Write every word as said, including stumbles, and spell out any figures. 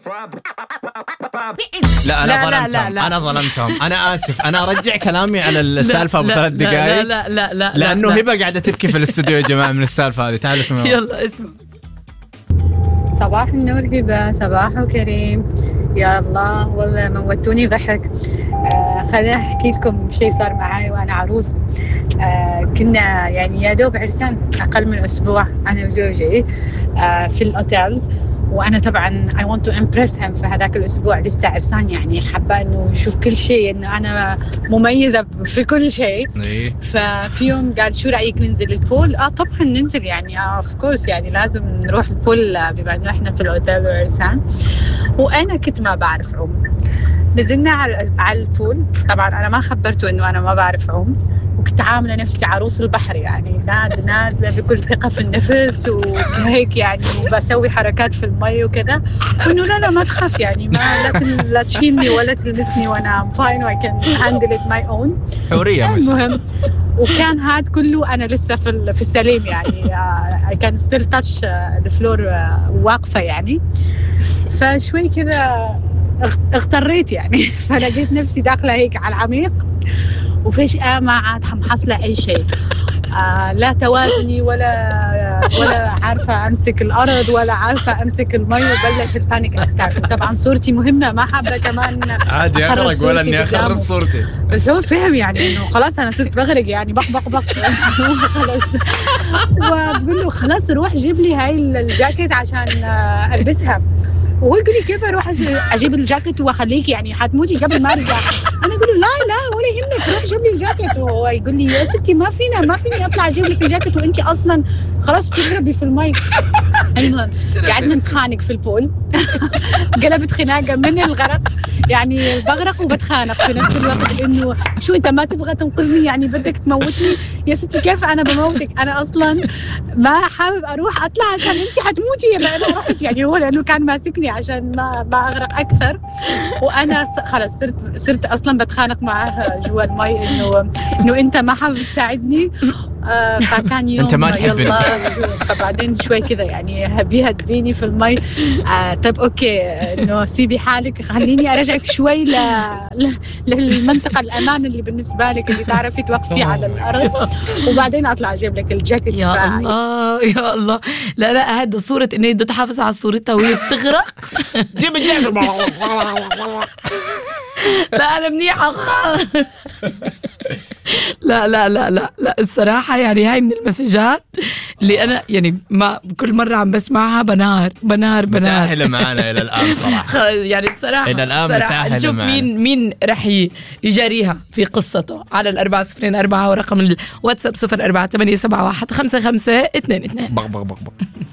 لا أنا لا ظلمتهم لا لا. أنا ظلمتهم أنا آسف. أنا أرجع كلامي على السالفة بثلاث دقائق. لا لا لا لأنه هبة قاعدة تبكي في الاستوديو يا جماعة من السالفة هذه. تعالوا اسمعوا. يلا اسمع. صباح النور هبة، صباح كريم. يا الله والله موتوني ضحك. آه خليني أحكي لكم شيء صار معي وأنا عروس. آه كنا يعني يا دوب عرسان أقل من أسبوع أنا وزوجي آه في الأوتيل، وأنا طبعاً I want to impress him في هذاك الأسبوع لسه عرسان، يعني حابة إنه يشوف كل شيء، إنه أنا مميزة في كل شيء. ففي يوم قال شو رأيك ننزل البول؟ آه طبعاً ننزل يعني آه of course يعني لازم نروح البول بما إنه إحنا في الأوتيل وعرسان. وأنا كنت ما بعرف عوم. نزلنا على على البول، طبعاً أنا ما خبرته إنه أنا ما بعرف عوم، وكنت عاملة نفسي عروس البحر يعني نازلة بكل ثقة في النفس وهيك يعني، وبسوي حركات في المي وكذا، وإنه لا لا ما تخاف يعني ما لا, لا تشيلني ولا تلمسني وأنا fine I can handle it my own. حورية المهم وكان هاد كله أنا لسه في في السليم يعني I can still touch the floor واقفة يعني. فشوي كذا اغتريت يعني فلقيت نفسي داخلة هيك على العميق، وفجأة ما عاد حصل أي شيء. آه لا توازني ولا ولا عارفة أمسك الأرض ولا عارفة أمسك المي، وبلش البانيك أتاك. طبعا صورتي مهمة، ما حابة كمان عادي أغرق ولا إني أخرب صورتي، بس هو فهم يعني إنه خلاص أنا صرت بغرق يعني بق بق بق خلاص. وبقول له خلاص روح جيب لي هاي الجاكيت عشان ألبسها، وهو يقول لي كيف اروح اجيب الجاكيت واخليك يعني حتموتي قبل ما ارجع. انا اقول له لا لا ولا يهمك روح جيب لي الجاكيت، وهو يقول لي يا ستي ما فينا ما فيني اطلع اجيب لك الجاكيت وانت اصلا خلاص بتشربي في المي. المهم قعدنا نتخانق في البول قلبت خناقه من الغرق يعني بغرق وبتخانق في نفس الوقت، لانه شو انت ما تبغى تنقذني يعني بدك تموتني يا ستي؟ كيف انا بموتك؟ انا اصلا ما حابب اروح اطلع عشان انت حتموتي يا انا رحت يعني، هو لانه كان ماسكني عشان ما ما اغرق اكثر. وانا خلص صرت صرت اصلا بتخانق معاه جوا المي انه انه انت ما حابب تساعدني. آه فكان يوم انت ما تحبني. فبعدين شوي كذا يعني بيهديني في المي. آه طيب اوكي انه سيبي حالك خليني ارجعك شوي ل... ل... للمنطقه الامان اللي بالنسبه لك اللي تعرفي توقفي على الارض، وبعدين اطلع اجيب لك الجاكيت. يا ف... الله يا الله. لا لا هذا صوره انه بده تحافظ على صورتها وهي بتغرق. جيب الجاكيت. لا أنا منيحة. لا لا لا لا لا الصراحة يعني هاي من المسجات اللي أنا يعني ما كل مرة عم بسمعها بنار بنار بنار. متأهلة معنا إلى الآن صراحة. يعني الصراحة إلى الآن متأهلة. نشوف معنا. مين مين رح يجاريها في قصته على الأربعة صفرين أربعة ورقم الواتساب صفر أربعة ثمانية سبعة واحد خمسة خمسة اثنين اثنين. بق بق بق بق.